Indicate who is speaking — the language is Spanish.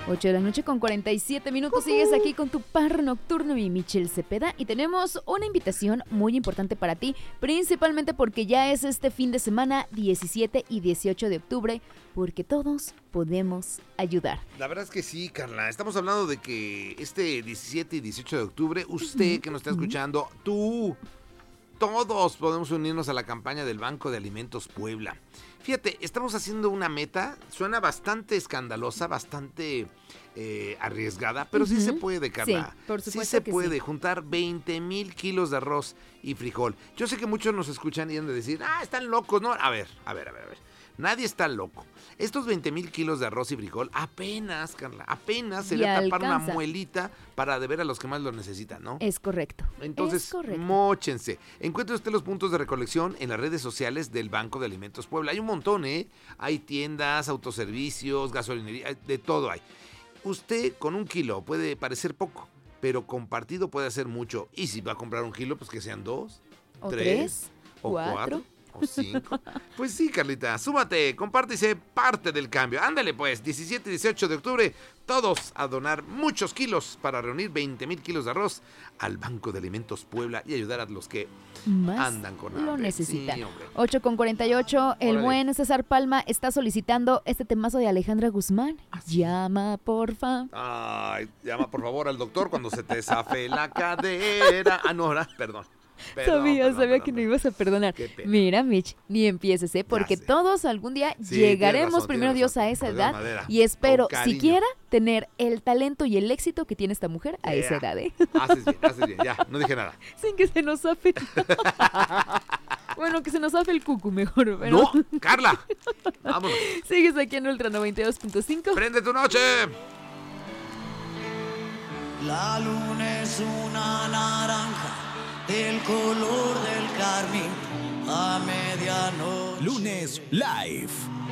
Speaker 1: 8 de la noche con 47 minutos. Sigues aquí con tu par nocturno y Michelle Cepeda. Y tenemos una invitación muy importante para ti, principalmente porque ya es este fin de semana 17 y 18 de octubre, porque todos podemos ayudar.
Speaker 2: La verdad es que sí, Carla. Estamos hablando de que este 17 y 18 de octubre, usted que nos está escuchando, tú, todos podemos unirnos a la campaña del Banco de Alimentos Puebla. Fíjate, estamos haciendo una meta, suena bastante escandalosa, bastante arriesgada, pero sí se puede, Carla.
Speaker 1: Sí, por supuesto
Speaker 2: sí se
Speaker 1: que
Speaker 2: puede
Speaker 1: sí.
Speaker 2: juntar 20,000 kilos de arroz y frijol. Yo sé que muchos nos escuchan y han de decir, están locos, ¿no? A ver. Nadie está loco. Estos 20,000 kilos de arroz y frijol apenas, Carla, sería tapar una muelita para de ver a los que más lo necesitan, ¿no?
Speaker 1: Es correcto.
Speaker 2: Entonces, móchense. Encuentre usted los puntos de recolección en las redes sociales del Banco de Alimentos Puebla. Hay un montón, ¿eh? Hay tiendas, autoservicios, gasolinería, de todo hay. Usted con 1 kilo puede parecer poco, pero compartido puede hacer mucho. Y si va a comprar 1 kilo, pues que sean 2,
Speaker 1: o
Speaker 2: 3,
Speaker 1: 3,
Speaker 2: o
Speaker 1: 4.
Speaker 2: o 5. Pues sí, Carlita, súmate, comparte y sé parte del cambio. Ándale pues, 17 y 18 de octubre, todos a donar muchos kilos para reunir 20,000 kilos de arroz al Banco de Alimentos Puebla y ayudar a los que
Speaker 1: más
Speaker 2: andan con hambre.
Speaker 1: lo necesitan.
Speaker 2: Sí,
Speaker 1: 8 con 48, el buen César Palma está solicitando este temazo de Alejandra Guzmán. Llama, porfa.
Speaker 2: Llama por favor al doctor cuando se te zafe la cadera. Perdón.
Speaker 1: Sabía que no ibas a perdonar. Mira, Mitch, ni empieces, porque todos algún día llegaremos, primero Dios, a esa edad. Y espero siquiera tener el talento y el éxito que tiene esta mujer a esa edad,
Speaker 2: Haces bien, ya, no dije nada.
Speaker 1: Sin que se nos zafe. Bueno, que se nos zafe el cucu mejor, pero...
Speaker 2: ¡No, Carla! Vámonos.
Speaker 1: Sigues aquí en Ultra 92.5.
Speaker 2: ¡Prende tu noche!
Speaker 3: La luna es una naranja del color del carmín a medianoche.
Speaker 4: Lunes Live.